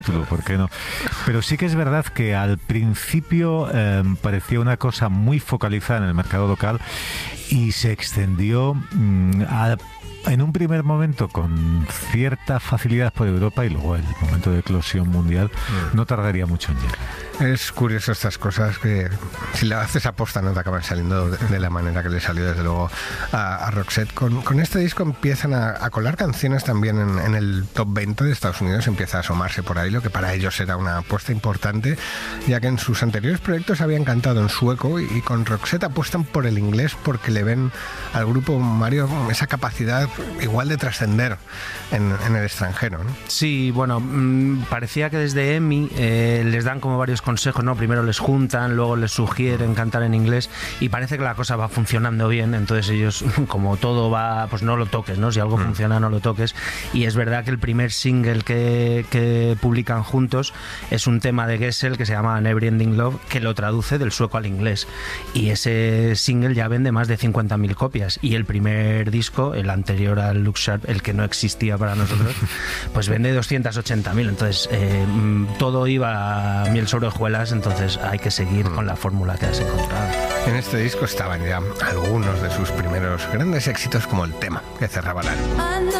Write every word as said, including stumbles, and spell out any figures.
¿Por qué no? Pero sí que es verdad que al principio eh, parecía una cosa muy focalizada en el mercado local y se extendió mmm, a, en un primer momento con cierta facilidad por Europa y luego el momento de eclosión mundial no tardaría mucho en llegar. Es curioso estas cosas que si le haces aposta no te acaban saliendo de, de la manera que le salió desde luego a, a Roxette. Con, con este disco empiezan a, a colar canciones también en, en el top veinte de Estados Unidos, empieza a asomarse por ahí, lo que para ellos era una apuesta importante, ya que en sus anteriores proyectos habían cantado en sueco y, y con Roxette apuestan por el inglés porque le ven al grupo Mario esa capacidad igual de trascender en, en el extranjero, ¿no? Sí, bueno, mmm, parecía que desde EMI eh, les dan como varios consejos, ¿no? Primero les juntan, luego les sugieren cantar en inglés y parece que la cosa va funcionando bien, entonces ellos, como todo va, pues no lo toques, ¿no? Si algo mm. funciona, no lo toques. Y es verdad que el primer single que, que publican juntos es un tema de Gessel que se llama Never Ending Love, que lo traduce del sueco al inglés. Y ese single ya vende más de cincuenta mil copias. Y el primer disco, el anterior al Look Sharp, el que no existía para nosotros, pues vende doscientas ochenta mil. Entonces, eh, todo iba a miel sobre hojuelas, entonces hay que seguir con la fórmula que has encontrado. En este disco estaban ya algunos de sus primeros grandes éxitos, como el tema que cerraba el álbum.